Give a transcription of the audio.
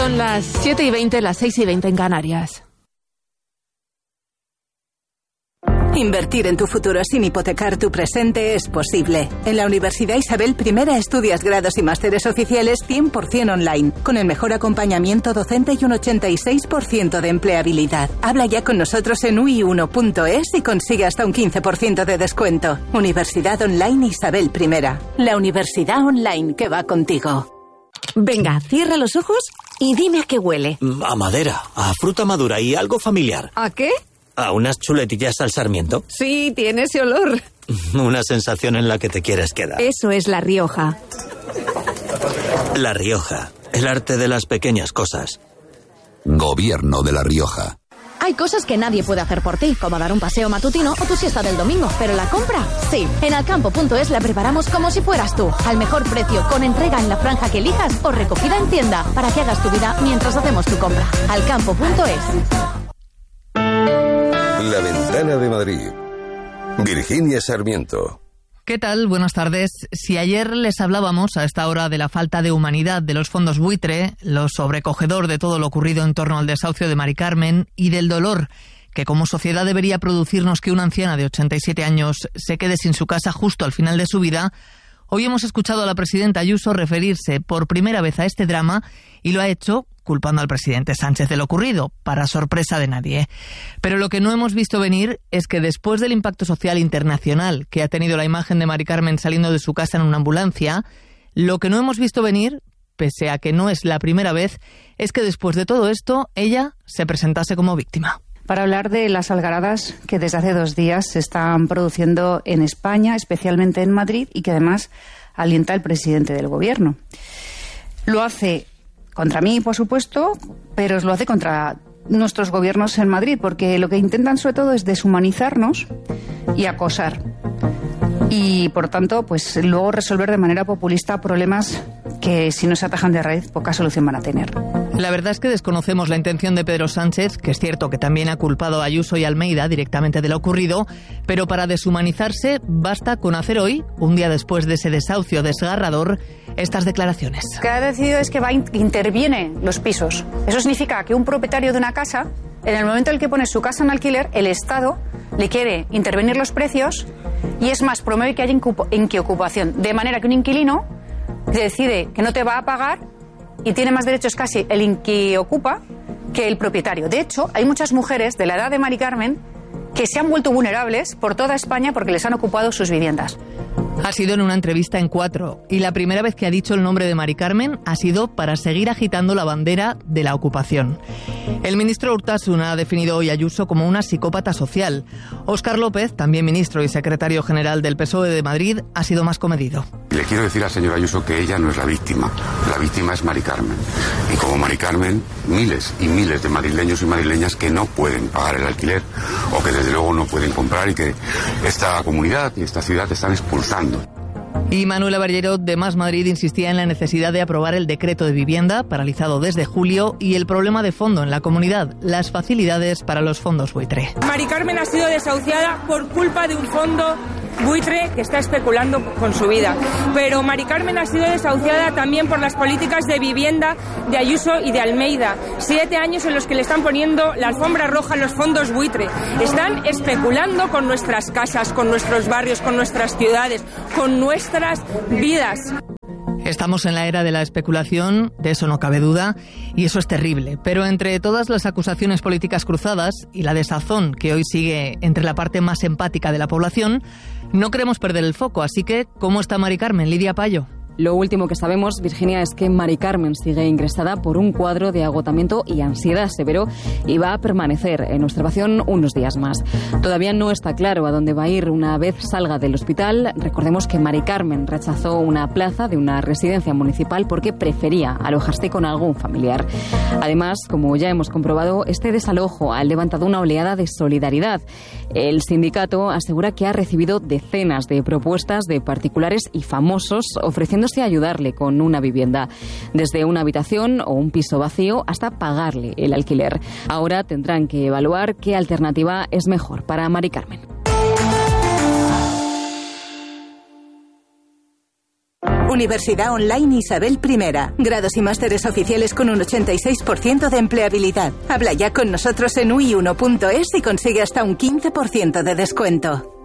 Son las 7:20, las 6:20 en Canarias. Invertir en tu futuro sin hipotecar tu presente es posible. En la Universidad Isabel I estudias grados y másteres oficiales 100% online, con el mejor acompañamiento docente y un 86% de empleabilidad. Habla ya con nosotros en ui1.es y consigue hasta un 15% de descuento. Universidad Online Isabel I. La universidad online que va contigo. Venga, cierra los ojos y dime a qué huele. A madera, a fruta madura y algo familiar. ¿A qué? ¿A unas chuletillas al sarmiento? Sí, tiene ese olor. Una sensación en la que te quieres quedar. Eso es La Rioja. La Rioja, el arte de las pequeñas cosas. Gobierno de La Rioja. Hay cosas que nadie puede hacer por ti, como dar un paseo matutino o tu siesta del domingo, pero la compra, sí. En alcampo.es la preparamos como si fueras tú, al mejor precio, con entrega en la franja que elijas o recogida en tienda, para que hagas tu vida mientras hacemos tu compra. Alcampo.es. La Ventana de Madrid. Virginia Sarmiento. ¿Qué tal? Buenas tardes. Si ayer les hablábamos a esta hora de la falta de humanidad de los fondos buitre, lo sobrecogedor de todo lo ocurrido en torno al desahucio de Mari Carmen y del dolor que como sociedad debería producirnos que una anciana de 87 años se quede sin su casa justo al final de su vida, hoy hemos escuchado a la presidenta Ayuso referirse por primera vez a este drama y lo ha hecho culpando al presidente Sánchez de lo ocurrido, para sorpresa de nadie. Pero lo que no hemos visto venir es que después del impacto social internacional que ha tenido la imagen de Mari Carmen saliendo de su casa en una ambulancia, lo que no hemos visto venir, pese a que no es la primera vez, es que después de todo esto, ella se presentase como víctima. Para hablar de las algaradas que desde hace 2 días se están produciendo en España, especialmente en Madrid, y que además alienta el presidente del gobierno. Lo hace contra mí, por supuesto, pero lo hace contra nuestros gobiernos en Madrid, porque lo que intentan sobre todo es deshumanizarnos y acosar. Y, por tanto, pues luego resolver de manera populista problemas que, si no se atajan de raíz, poca solución van a tener. La verdad es que desconocemos la intención de Pedro Sánchez, que es cierto que también ha culpado a Ayuso y Almeida directamente de lo ocurrido, pero para deshumanizarse basta con hacer hoy, un día después de ese desahucio desgarrador, estas declaraciones. Lo que ha decidido es que interviene los pisos. Eso significa que un propietario de una casa, en el momento en el que pone su casa en alquiler, el Estado le quiere intervenir los precios y, es más, promueve que haya inquiocupación, de manera que un inquilino decide que no te va a pagar y tiene más derechos casi el inquiocupa que el propietario. De hecho, hay muchas mujeres de la edad de Mari Carmen que se han vuelto vulnerables por toda España porque les han ocupado sus viviendas. Ha sido en una entrevista en 4 y la primera vez que ha dicho el nombre de Mari Carmen ha sido para seguir agitando la bandera de la ocupación. El ministro Urtasun ha definido hoy a Ayuso como una psicópata social. Óscar López, también ministro y secretario general del PSOE de Madrid, ha sido más comedido. Le quiero decir al señor Ayuso que ella no es la víctima es Mari Carmen. Y como Mari Carmen, miles y miles de madrileños y madrileñas que no pueden pagar el alquiler o que desde luego no pueden comprar y que esta comunidad y esta ciudad están expulsando. Y Manuela Barbero, de Más Madrid, insistía en la necesidad de aprobar el decreto de vivienda, paralizado desde julio, y el problema de fondo en la comunidad, las facilidades para los fondos buitre. Mari Carmen ha sido desahuciada por culpa de un fondo buitre que está especulando con su vida. Pero Mari Carmen ha sido desahuciada también por las políticas de vivienda de Ayuso y de Almeida. 7 años en los que le están poniendo la alfombra roja a los fondos buitre. Están especulando con nuestras casas, con nuestros barrios, con nuestras ciudades, con nuestras vidas. Estamos en la era de la especulación, de eso no cabe duda, y eso es terrible. Pero entre todas las acusaciones políticas cruzadas y la desazón que hoy sigue entre la parte más empática de la población, no queremos perder el foco. Así que, ¿cómo está Mari Carmen? Lidia Payo. Lo último que sabemos, Virginia, es que Mari Carmen sigue ingresada por un cuadro de agotamiento y ansiedad severo y va a permanecer en observación unos días más. Todavía no está claro a dónde va a ir una vez salga del hospital. Recordemos que Mari Carmen rechazó una plaza de una residencia municipal porque prefería alojarse con algún familiar. Además, como ya hemos comprobado, este desalojo ha levantado una oleada de solidaridad. El sindicato asegura que ha recibido decenas de propuestas de particulares y famosos ofreciéndose a ayudarle con una vivienda, desde una habitación o un piso vacío hasta pagarle el alquiler. Ahora tendrán que evaluar qué alternativa es mejor para Mari Carmen. Universidad Online Isabel I. Grados y másteres oficiales con un 86% de empleabilidad. Habla ya con nosotros en ui1.es y consigue hasta un 15% de descuento.